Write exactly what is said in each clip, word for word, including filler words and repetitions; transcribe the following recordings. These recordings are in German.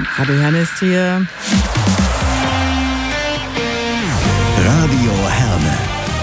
Hadi Hernes hier. Radio Herne.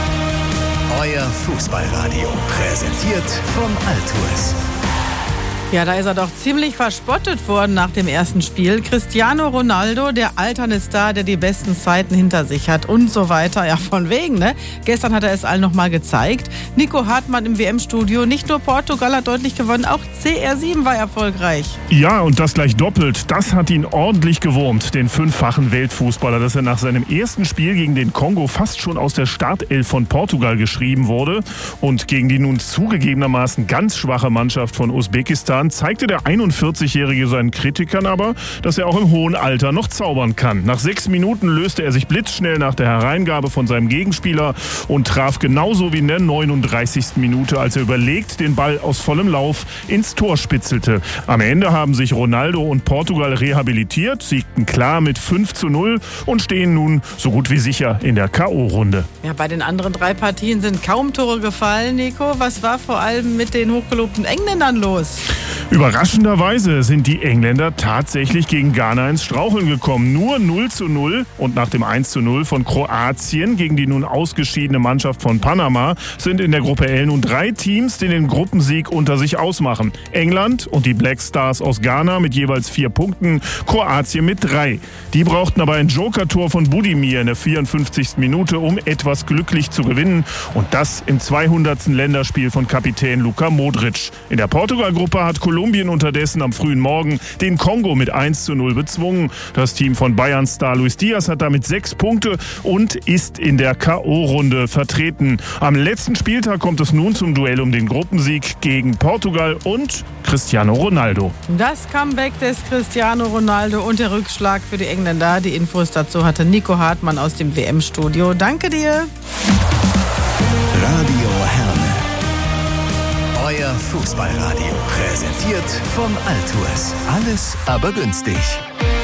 Euer Fußballradio. Präsentiert von Altours. Ja, da ist er doch ziemlich verspottet worden nach dem ersten Spiel. Cristiano Ronaldo, der alternde Star, der die besten Zeiten hinter sich hat und so weiter. Ja, von wegen, ne? Gestern hat er es allen nochmal gezeigt. Nico Hartmann im W M-Studio. Nicht nur Portugal hat deutlich gewonnen, auch C R sieben war erfolgreich. Ja, und das gleich doppelt. Das hat ihn ordentlich gewurmt, den fünffachen Weltfußballer, dass er nach seinem ersten Spiel gegen den Kongo fast schon aus der Startelf von Portugal geschrieben wurde. Und gegen die nun zugegebenermaßen ganz schwache Mannschaft von Usbekistan zeigte der einundvierzigjährige seinen Kritikern aber, dass er auch im hohen Alter noch zaubern kann. Nach sechs Minuten löste er sich blitzschnell nach der Hereingabe von seinem Gegenspieler und traf genauso wie in der neununddreißigsten Minute, als er überlegt den Ball aus vollem Lauf ins Tor spitzelte. Am Ende haben sich Ronaldo und Portugal rehabilitiert, siegten klar mit fünf zu null und stehen nun so gut wie sicher in der K O-Runde. Ja, bei den anderen drei Partien sind kaum Tore gefallen, Nico. Was war vor allem mit den hochgelobten Engländern los? Überraschenderweise sind die Engländer tatsächlich gegen Ghana ins Straucheln gekommen. Nur null zu null und nach dem eins zu null von Kroatien gegen die nun ausgeschiedene Mannschaft von Panama sind in der Gruppe L nun drei Teams, die den Gruppensieg unter sich ausmachen. England und die Black Stars aus Ghana mit jeweils vier Punkten, Kroatien mit drei. Die brauchten aber ein Joker-Tor von Budimir in der vierundfünfzigsten Minute, um etwas glücklich zu gewinnen. Und das im zweihundertsten Länderspiel von Kapitän Luka Modric. In der Portugal-Gruppe hat Kolumbien unterdessen am frühen Morgen den Kongo mit eins zu null bezwungen. Das Team von Bayern-Star Luis Diaz hat damit sechs Punkte und ist in der K O-Runde vertreten. Am letzten Spieltag kommt es nun zum Duell um den Gruppensieg gegen Portugal und Cristiano Ronaldo. Das Comeback des Cristiano Ronaldo und der Rückschlag für die Engländer. Die Infos dazu hatte Nico Hartmann aus dem W M-Studio. Danke dir. Radio Herne. Euer Fußballradio. Präsentiert von Altours. Alles aber günstig.